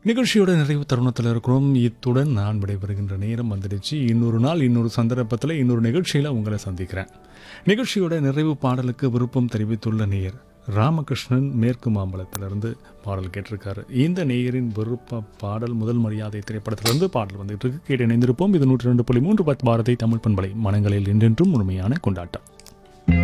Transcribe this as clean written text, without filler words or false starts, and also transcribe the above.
நிகழ்ச்சியோட நிறைவு தருணத்தில் இருக்கிறோம். இத்துடன் நான் விடைபெறுகின்ற நேரம் வந்துடுச்சு. இன்னொரு நாள் இன்னொரு சந்தர்ப்பத்தில் இன்னொரு நிகழ்ச்சியில் உங்களை சந்திக்கிறேன். நிகழ்ச்சியோட நிறைவு பாடலுக்கு விருப்பம் தெரிவித்துள்ள நேயர் ராமகிருஷ்ணன் மேற்கு மாம்பலத்திலிருந்து பாடல் கேட்டிருக்காரு. இந்த நேயரின் விருப்ப பாடல் முதல் மரியாதை திரைப்படத்திலிருந்து பாடல் வந்துட்டு இருக்கு. கேட்டு இணைந்திருப்போம். இது 102.3 பாரதி தமிழ் பண்பலை மனங்களில் என்றென்றும் உண்மையான கொண்டாட்டம்.